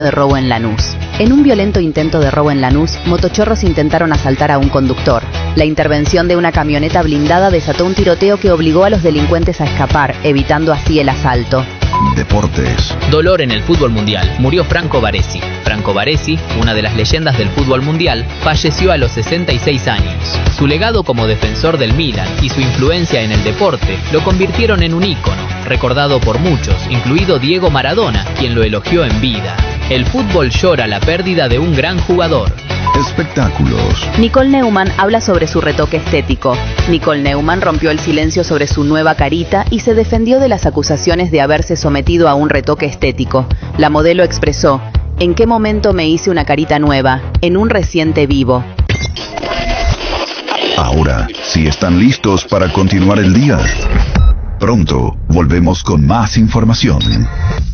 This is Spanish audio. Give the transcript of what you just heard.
de robo en Lanús. En un violento intento de robo en Lanús, motochorros intentaron asaltar a un conductor. La intervención de una camioneta blindada desató un tiroteo que obligó a los delincuentes a escapar, evitando así el asalto. Deportes. Dolor en el fútbol mundial. Murió Franco Baresi. Franco Baresi, una de las leyendas del fútbol mundial, falleció a los 66 años. Su legado como defensor del Milan y su influencia en el deporte lo convirtieron en un ícono, recordado por muchos, incluido Diego Maradona, quien lo elogió en vida. El fútbol llora la pérdida de un gran jugador. Espectáculos. Nicole Neumann habla sobre su retoque estético. Nicole Neumann rompió el silencio sobre su nueva carita y se defendió de las acusaciones de haberse sometido a un retoque estético. La modelo expresó: ¿en qué momento me hice una carita nueva? En un reciente vivo. Ahora, si están listos para continuar el día, pronto volvemos con más información.